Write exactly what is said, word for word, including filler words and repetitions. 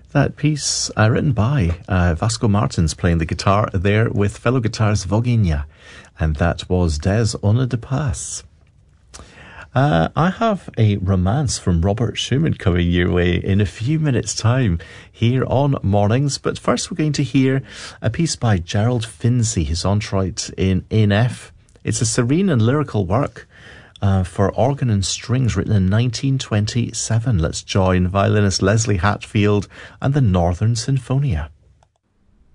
That piece uh, written by uh, Vasco Martins, playing the guitar there with fellow guitarist Voguinha, and that was Des Ona de Paz. Uh, I have a romance from Robert Schumann coming your way in a few minutes' time here on Mornings, but first we're going to hear a piece by Gerald Finzi, his entr'acte in in F. It's a serene and lyrical work uh, for organ and strings written in nineteen twenty-seven. Let's join violinist Leslie Hatfield and the Northern Sinfonia.